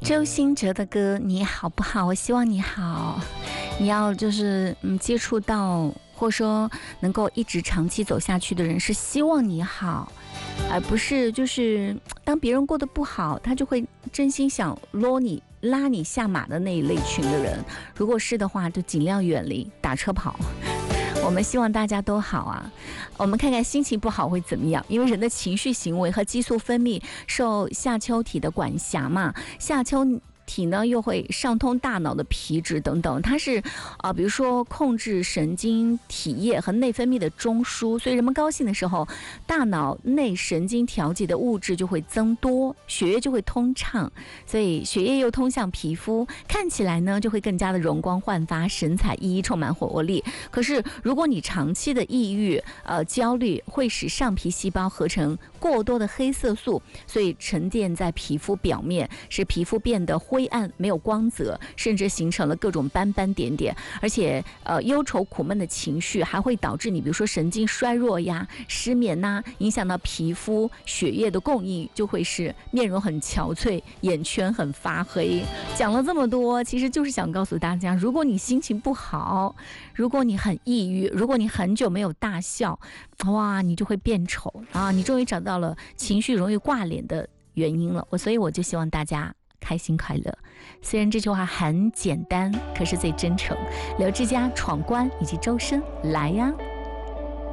周兴哲的歌你好不好？我希望你好。你要就是接触到或者说能够一直长期走下去的人，是希望你好，而不是就是当别人过得不好，他就会真心想拉你下马的那一类群的人。如果是的话，就尽量远离，打车跑。我们希望大家都好啊。我们看看心情不好会怎么样，因为人的情绪行为和激素分泌受下丘体的管辖嘛，下丘体呢又会上通大脑的皮质等等，它是比如说控制神经体液和内分泌的中枢，所以人们高兴的时候，大脑内神经调节的物质就会增多，血液就会通畅，所以血液又通向皮肤，看起来呢就会更加的容光焕发，神采奕奕，充满活力。可是如果你长期的抑郁焦虑，会使上皮细胞合成过多的黑色素，所以沉淀在皮肤表面，使皮肤变得灰暗，没有光泽，甚至形成了各种斑斑点点。而且忧愁苦闷的情绪还会导致你比如说神经衰弱呀、失眠呐，影响到皮肤血液的供应，就会使面容很憔悴，眼圈很发黑。讲了这么多，其实就是想告诉大家，如果你心情不好，如果你很抑郁，如果你很久没有大笑，哇，你就会变丑啊！你终于找到了情绪容易挂脸的原因了。所以我就希望大家开心快乐。虽然这句话很简单，可是最真诚。刘志佳、闯关以及周深，来呀！